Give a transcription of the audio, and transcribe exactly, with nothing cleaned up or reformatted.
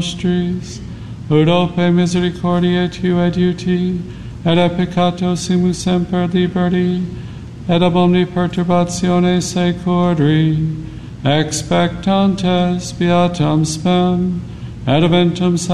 nostris, ut ope misericordiae Tuae duti, et a peccato simus semper liberti, et ab omni perturbatione securri, expectantes beatam spem, et eventum